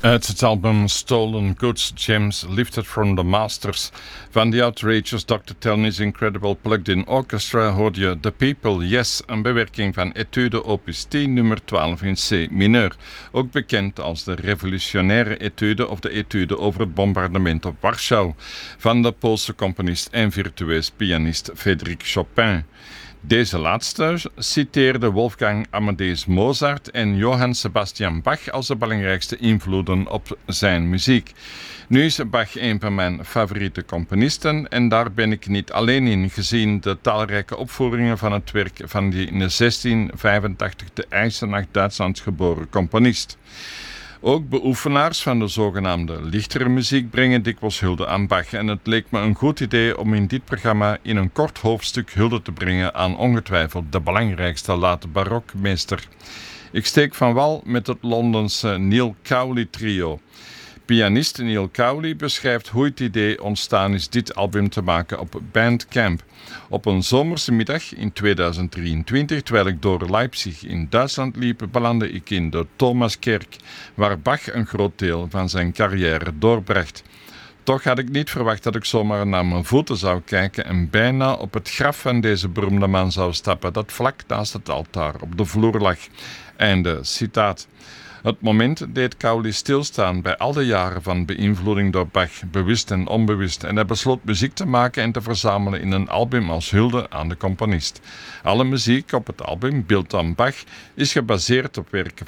Uit het album Stolen Goods, Gems Lifted from the Masters van The Outrageous Dr. Tellney's Incredible Plugged-in Orchestra hoorde je The People, Yes, een bewerking van Etude Opus 10 nummer 12 in C mineur, ook bekend als de revolutionaire etude of de etude over het bombardement op Warschau van de Poolse componist en virtueus pianist Frédéric Chopin. Deze laatste citeerde Wolfgang Amadeus Mozart en Johann Sebastian Bach als de belangrijkste invloeden op zijn muziek. Nu is Bach een van mijn favoriete componisten en daar ben ik niet alleen in, gezien de talrijke opvoeringen van het werk van die in 1685 te Eisenach, Duitsland geboren componist. Ook beoefenaars van de zogenaamde lichtere muziek brengen dikwijls hulde aan Bach en het leek me een goed idee om in dit programma in een kort hoofdstuk hulde te brengen aan ongetwijfeld de belangrijkste late barokmeester. Ik steek van wal met het Londense Neil Cowley trio. Pianist Neil Cowley beschrijft hoe het idee ontstaan is dit album te maken op Bandcamp. Op een zomerse middag in 2023, terwijl ik door Leipzig in Duitsland liep, belandde ik in de Thomaskerk, waar Bach een groot deel van zijn carrière doorbracht. Toch had ik niet verwacht dat ik zomaar naar mijn voeten zou kijken en bijna op het graf van deze beroemde man zou stappen, dat vlak naast het altaar op de vloer lag. Einde citaat. Het moment deed Cowley stilstaan bij al de jaren van beïnvloeding door Bach, bewust en onbewust, en hij besloot muziek te maken en te verzamelen in een album als hulde aan de componist. Alle muziek op het album, Built on Bach, is gebaseerd op werken